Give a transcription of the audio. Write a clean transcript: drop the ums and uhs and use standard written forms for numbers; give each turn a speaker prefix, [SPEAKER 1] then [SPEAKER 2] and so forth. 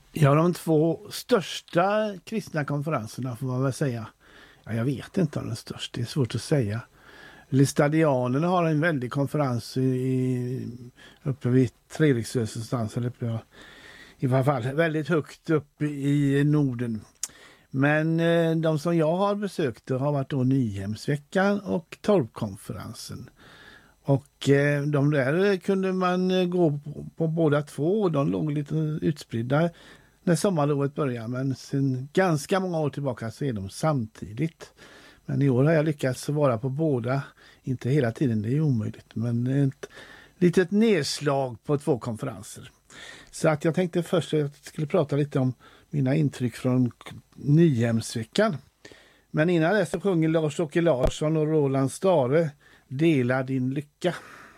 [SPEAKER 1] Ja, de två största kristna konferenserna får man väl säga. Ja, jag vet inte om den största, det är svårt att säga. Listadianerna har en väldig konferens uppe vid Treriksrös någonstans, eller i alla fall väldigt högt upp i Norden. Men de som jag har besökt har varit då Nyhemsveckan och Torpkonferensen. Och de där kunde man gå på båda två, och de låg lite utspridda när sommarlovet började. Men sen ganska många år tillbaka så är de samtidigt. Men i år har jag lyckats vara på båda, inte hela tiden, det är omöjligt. Men ett litet nedslag på 2 konferenser. Så att jag tänkte först att jag skulle prata lite om mina intryck från Nyhemsveckan. Men innan det så sjunger Lars-Åke Larsson och Roland Stare Dela din lycka.